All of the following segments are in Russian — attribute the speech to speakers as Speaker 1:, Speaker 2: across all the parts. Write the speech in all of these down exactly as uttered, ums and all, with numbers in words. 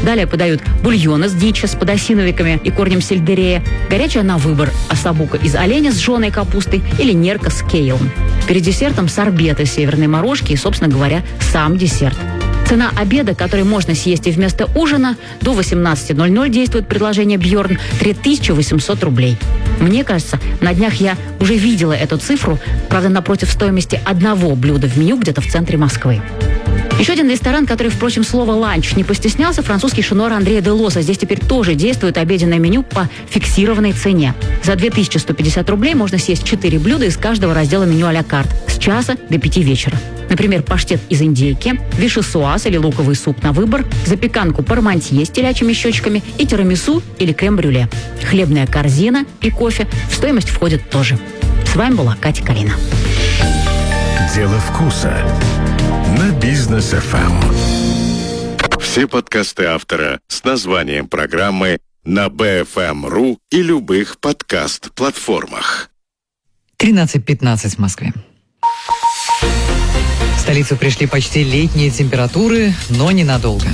Speaker 1: Далее подают бульон из дичи с подосиновиками и корнем сельдерея, горячая на выбор осабука из оленя с жженой капустой или нерка с кейлом. Перед десертом сорбет из северной морожки и, собственно говоря, сам десерт. Цена обеда, который можно съесть и вместо ужина, до восемнадцати ноль-ноль действует предложение Бьорн, три тысячи восемьсот рублей. Мне кажется, на днях я уже видела эту цифру, правда, напротив стоимости одного блюда в меню где-то в центре Москвы. Еще один ресторан, который, впрочем, слово «ланч» не постеснялся, французский шинор Андрея Делоса. Здесь теперь тоже действует обеденное меню по фиксированной цене. За две тысячи сто пятьдесят рублей можно съесть четыре блюда из каждого раздела меню а-ля карт с часа до пяти вечера. Например, паштет из индейки, вишесуаз или луковый суп на выбор, запеканку пармантье с телячьими щечками и тирамису или крем-брюле. Хлебная корзина и кофе в стоимость входят тоже. С вами была Катя Калина.
Speaker 2: Дело вкуса на Бизнес эф эм. Все подкасты автора с названием программы на би эф эм точка ру и любых подкаст-платформах.
Speaker 3: тринадцать пятнадцать в Москве. В столицу пришли почти летние температуры, но ненадолго.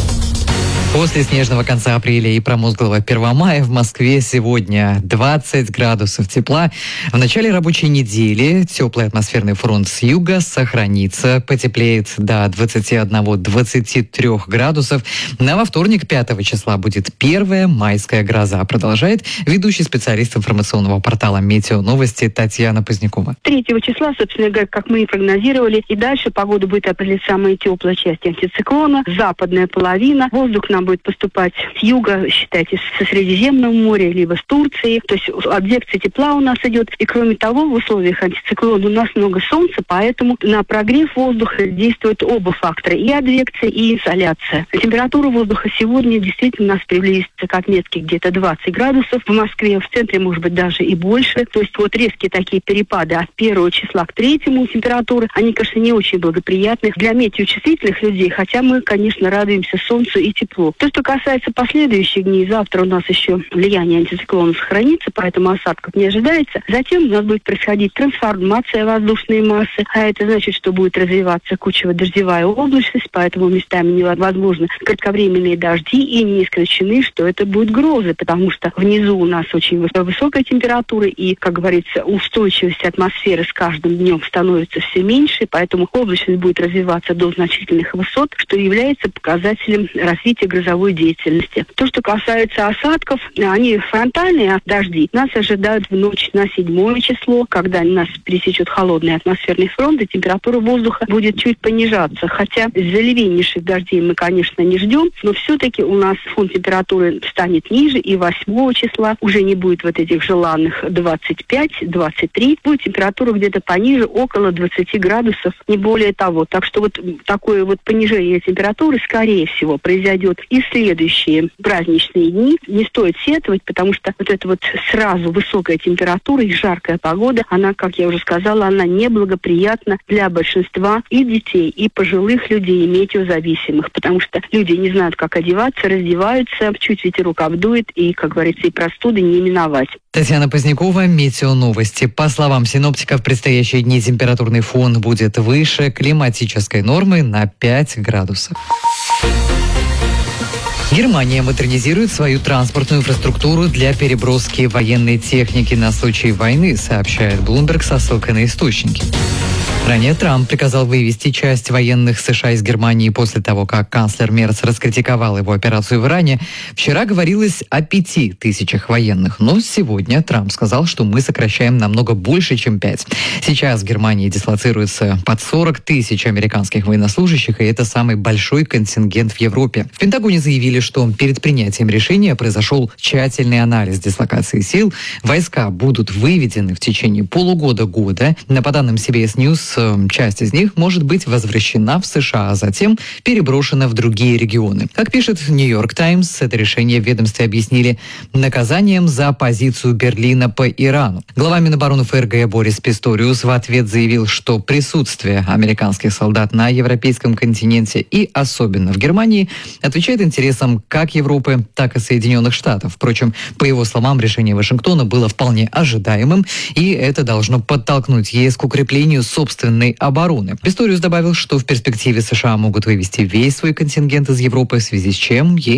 Speaker 3: После снежного конца апреля и промозглого первомая в Москве сегодня двадцать градусов тепла. В начале рабочей недели теплый атмосферный фронт с юга сохранится, потеплеет до двадцати одного - двадцати трёх градусов. Но во вторник, пятого числа, будет первая майская гроза, продолжает ведущий специалист информационного портала «Метео Новости» Татьяна Позднякова.
Speaker 4: третьего числа, собственно говоря, как мы и прогнозировали, и дальше погода будет определять самые теплые части антициклона, западная половина, воздух нам будет поступать с юга, считайте, со Средиземного моря, либо с Турции. То есть объекция тепла у нас идет. И кроме того, в условиях антициклона у нас много солнца, поэтому на прогрев воздуха действуют оба фактора. И адвекция, и инсоляция. Температура воздуха сегодня действительно у нас приблизится к отметке где-то двадцать градусов. В Москве, в центре, может быть, даже и больше. То есть вот резкие такие перепады от первого числа к третьему температуры, они, конечно, не очень благоприятны для метеочувствительных людей, хотя мы, конечно, радуемся солнцу и теплу. То, что касается последующих дней, завтра у нас еще влияние антициклона сохранится, поэтому осадков не ожидается. Затем у нас будет происходить трансформация воздушной массы, а это значит, что будет развиваться кучево-дождевая облачность, поэтому местами невозможны кратковременные дожди, и не исключены, что это будут грозы, потому что внизу у нас очень высокая температура, и, как говорится, устойчивость атмосферы с каждым днем становится все меньше, поэтому облачность будет развиваться до значительных высот, что является показателем развития грозовой деятельности. То, что касается осадков, они фронтальные дожди нас ожидают в ночь на седьмое число, когда нас пересечет холодный атмосферный фронт, и температура воздуха будет чуть понижаться. Хотя заливейнейших дождей мы, конечно, не ждем, но все-таки у нас фон температуры станет ниже, и восьмого числа уже не будет вот этих желанных двадцать пять - двадцать три, будет температура где-то пониже, около двадцати градусов, не более того. Так что вот такое вот понижение температуры, скорее всего, произойдет и следующие праздничные дни. Не стоит сетовать, потому что вот эта вот сразу высокая температура и жаркая погода, она, как я уже сказала, она неблагоприятна для большинства и детей, и пожилых людей, и метеозависимых, потому что люди не знают, как одеваться, раздеваются, чуть ветерок обдует, и, как говорится, и простуды не миновать.
Speaker 3: Татьяна Позднякова, Метео Новости. По словам синоптиков, в предстоящие дни температурный фон будет выше климатической нормы на пять градусов. Германия модернизирует свою транспортную инфраструктуру для переброски военной техники на случай войны, сообщает Bloomberg со ссылкой на источники. Ранее Трамп приказал вывести часть военных США из Германии после того, как канцлер Мерц раскритиковал его операцию в Иране. Вчера говорилось о пяти тысячах военных, но сегодня Трамп сказал, что мы сокращаем намного больше, чем пять. Сейчас в Германии дислоцируется под сорок тысяч американских военнослужащих, и это самый большой контингент в Европе. В Пентагоне заявили, что перед принятием решения произошел тщательный анализ дислокации сил. Войска будут выведены в течение полугода-года. По данным си би эс News, часть из них может быть возвращена в США, а затем переброшена в другие регионы. Как пишет Нью-Йорк Таймс, это решение в ведомстве объяснили наказанием за позицию Берлина по Ирану. Глава Минобороны ФРГ Борис Писториус в ответ заявил, что присутствие американских солдат на европейском континенте и особенно в Германии отвечает интересам как Европы, так и Соединенных Штатов. Впрочем, по его словам, решение Вашингтона было вполне ожидаемым, и это должно подтолкнуть ЕС к укреплению собственной обороны. Писториус добавил, что в перспективе США могут вывести весь свой контингент из Европы, в связи с чем ей